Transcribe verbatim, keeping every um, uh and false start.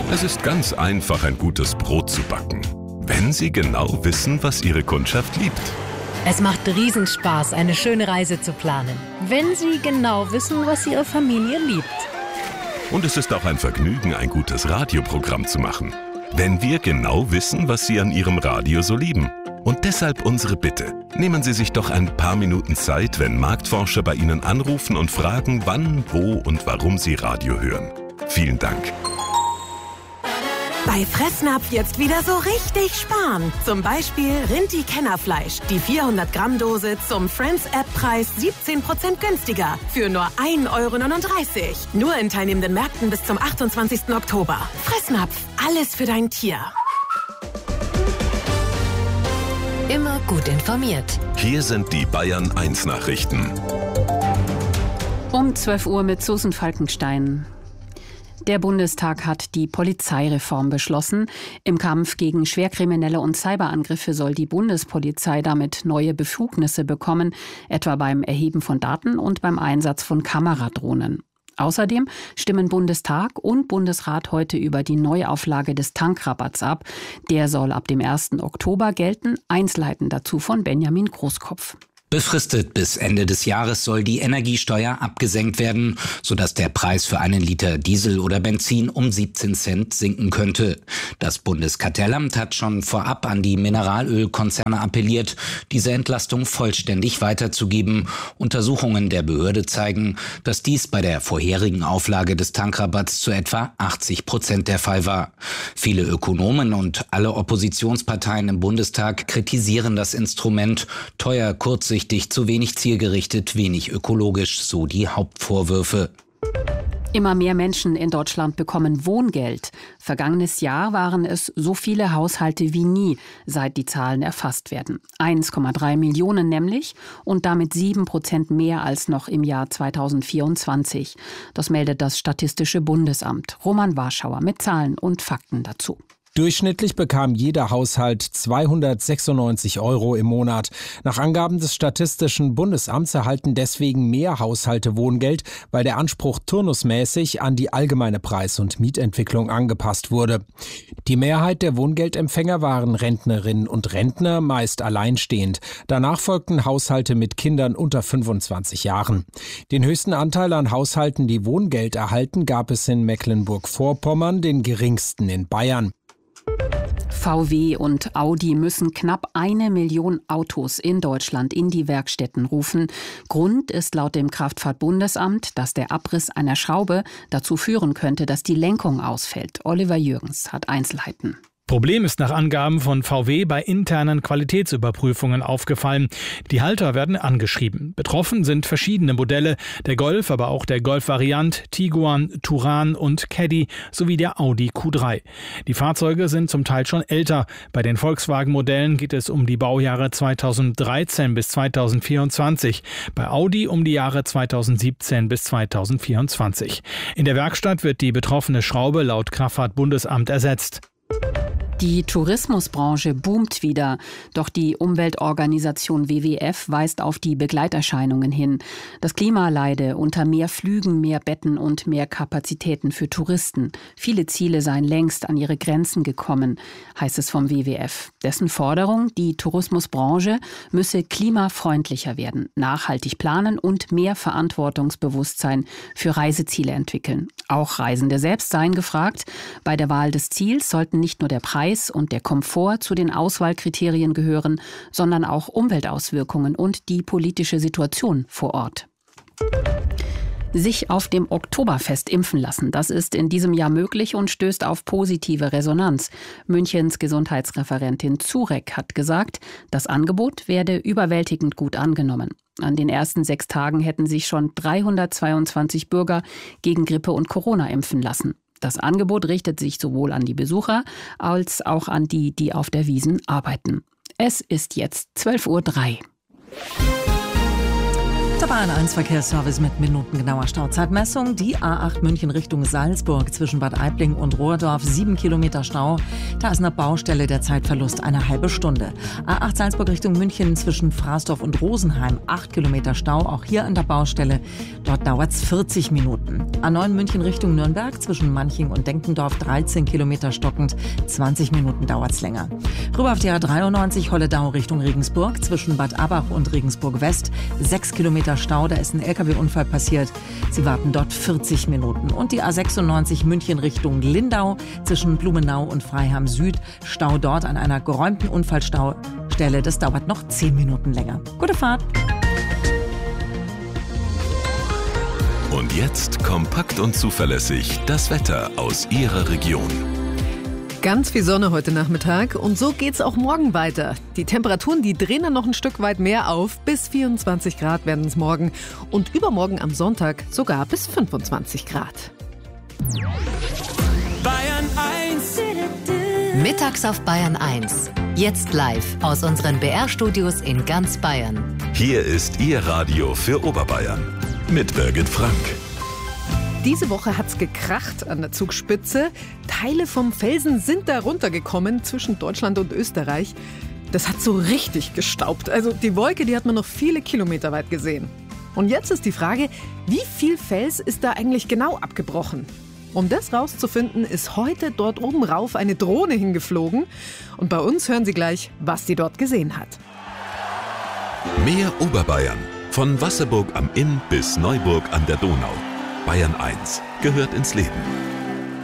Es ist ganz einfach, ein gutes Brot zu backen, wenn Sie genau wissen, was Ihre Kundschaft liebt. Es macht Riesenspaß, eine schöne Reise zu planen, wenn Sie genau wissen, was Ihre Familie liebt. Und es ist auch ein Vergnügen, ein gutes Radioprogramm zu machen, wenn wir genau wissen, was Sie an Ihrem Radio so lieben. Und deshalb unsere Bitte. Nehmen Sie sich doch ein paar Minuten Zeit, wenn Marktforscher bei Ihnen anrufen und fragen, wann, wo und warum Sie Radio hören. Vielen Dank. Bei Fressnapf jetzt wieder so richtig sparen. Zum Beispiel Rinti-Kennerfleisch. Die vierhundert Gramm Dose zum Friends-App-Preis siebzehn Prozent günstiger. Für nur ein Euro neununddreißig. Nur in teilnehmenden Märkten bis zum achtundzwanzigsten Oktober. Fressnapf. Alles für dein Tier. Immer gut informiert. Hier sind die Bayern eins Nachrichten. Um zwölf Uhr mit Susan Falkenstein. Der Bundestag hat die Polizeireform beschlossen. Im Kampf gegen Schwerkriminelle und Cyberangriffe soll die Bundespolizei damit neue Befugnisse bekommen, etwa beim Erheben von Daten und beim Einsatz von Kameradrohnen. Außerdem stimmen Bundestag und Bundesrat heute über die Neuauflage des Tankrabatts ab. Der soll ab dem ersten Oktober gelten. Einzelheiten dazu von Benjamin Großkopf. Befristet bis Ende des Jahres soll die Energiesteuer abgesenkt werden, sodass der Preis für einen Liter Diesel oder Benzin um siebzehn Cent sinken könnte. Das Bundeskartellamt hat schon vorab an die Mineralölkonzerne appelliert, diese Entlastung vollständig weiterzugeben. Untersuchungen der Behörde zeigen, dass dies bei der vorherigen Auflage des Tankrabatts zu etwa achtzig Prozent der Fall war. Viele Ökonomen und alle Oppositionsparteien im Bundestag kritisieren das Instrument. Teuer, kurzsichtig, zu wenig zielgerichtet, wenig ökologisch, so die Hauptvorwürfe. Immer mehr Menschen in Deutschland bekommen Wohngeld. Vergangenes Jahr waren es so viele Haushalte wie nie, seit die Zahlen erfasst werden. eins Komma drei Millionen nämlich und damit sieben Prozent mehr als noch im Jahr zweitausendvierundzwanzig. Das meldet das Statistische Bundesamt. Roman Warschauer mit Zahlen und Fakten dazu. Durchschnittlich bekam jeder Haushalt zweihundertsechsundneunzig Euro im Monat. Nach Angaben des Statistischen Bundesamts erhalten deswegen mehr Haushalte Wohngeld, weil der Anspruch turnusmäßig an die allgemeine Preis- und Mietentwicklung angepasst wurde. Die Mehrheit der Wohngeldempfänger waren Rentnerinnen und Rentner, meist alleinstehend. Danach folgten Haushalte mit Kindern unter fünfundzwanzig Jahren. Den höchsten Anteil an Haushalten, die Wohngeld erhalten, gab es in Mecklenburg-Vorpommern, den geringsten in Bayern. V W und Audi müssen knapp eine Million Autos in Deutschland in die Werkstätten rufen. Grund ist laut dem Kraftfahrtbundesamt, dass der Abriss einer Schraube dazu führen könnte, dass die Lenkung ausfällt. Oliver Jürgens hat Einzelheiten. Problem ist nach Angaben von V W bei internen Qualitätsüberprüfungen aufgefallen. Die Halter werden angeschrieben. Betroffen sind verschiedene Modelle, der Golf, aber auch der Golf-Variant, Tiguan, Touran und Caddy sowie der Audi Q drei. Die Fahrzeuge sind zum Teil schon älter. Bei den Volkswagen-Modellen geht es um die Baujahre zweitausenddreizehn bis zweitausendvierundzwanzig. Bei Audi um die Jahre zweitausendsiebzehn bis zweitausendvierundzwanzig. In der Werkstatt wird die betroffene Schraube laut Kraftfahrtbundesamt ersetzt. Die Tourismusbranche boomt wieder, doch die Umweltorganisation W W F weist auf die Begleiterscheinungen hin. Das Klima leide unter mehr Flügen, mehr Betten und mehr Kapazitäten für Touristen. Viele Ziele seien längst an ihre Grenzen gekommen, heißt es vom W W F. Dessen Forderung, die Tourismusbranche müsse klimafreundlicher werden, nachhaltig planen und mehr Verantwortungsbewusstsein für Reiseziele entwickeln. Auch Reisende selbst seien gefragt. Bei der Wahl des Ziels sollten nicht nur der Preis und der Komfort zu den Auswahlkriterien gehören, sondern auch Umweltauswirkungen und die politische Situation vor Ort. Sich auf dem Oktoberfest impfen lassen, das ist in diesem Jahr möglich und stößt auf positive Resonanz. Münchens Gesundheitsreferentin Zurek hat gesagt, das Angebot werde überwältigend gut angenommen. An den ersten sechs Tagen hätten sich schon dreihundertzweiundzwanzig Bürger gegen Grippe und Corona impfen lassen. Das Angebot richtet sich sowohl an die Besucher als auch an die, die auf der Wiesn arbeiten. Es ist jetzt zwölf Uhr drei. Der Bayern eins Verkehrsservice mit minutengenauer Stauzeitmessung. Die A acht München Richtung Salzburg zwischen Bad Aibling und Rohrdorf, sieben Kilometer Stau. Da ist eine Baustelle, der Zeitverlust eine halbe Stunde. A acht Salzburg Richtung München zwischen Fraßdorf und Rosenheim, acht Kilometer Stau, auch hier an der Baustelle. Dort dauert es vierzig Minuten. A neun München Richtung Nürnberg zwischen Manching und Denkendorf, dreizehn Kilometer stockend, zwanzig Minuten dauert es länger. Rüber auf die A dreiundneunzig Holledau Richtung Regensburg zwischen Bad Abach und Regensburg West, sechs Kilometer Stau, da ist ein L K W-Unfall passiert. Sie warten dort vierzig Minuten. Und die A sechsundneunzig München Richtung Lindau zwischen Blumenau und Freiham Süd. Stau dort an einer geräumten Unfallstaustelle. Das dauert noch zehn Minuten länger. Gute Fahrt! Und jetzt kompakt und zuverlässig das Wetter aus Ihrer Region. Ganz viel Sonne heute Nachmittag und so geht's auch morgen weiter. Die Temperaturen, die drehen dann noch ein Stück weit mehr auf. Bis vierundzwanzig Grad werden es morgen und übermorgen am Sonntag sogar bis fünfundzwanzig Grad. Bayern eins. Mittags auf Bayern eins. Jetzt live aus unseren B R-Studios in ganz Bayern. Hier ist Ihr Radio für Oberbayern mit Birgit Frank. Diese Woche hat's gekracht an der Zugspitze. Teile vom Felsen sind da runtergekommen zwischen Deutschland und Österreich. Das hat so richtig gestaubt. Also die Wolke, die hat man noch viele Kilometer weit gesehen. Und jetzt ist die Frage, wie viel Fels ist da eigentlich genau abgebrochen? Um das rauszufinden, ist heute dort oben rauf eine Drohne hingeflogen. Und bei uns hören Sie gleich, was die dort gesehen hat. Mehr Oberbayern. Von Wasserburg am Inn bis Neuburg an der Donau. Bayern eins gehört ins Leben.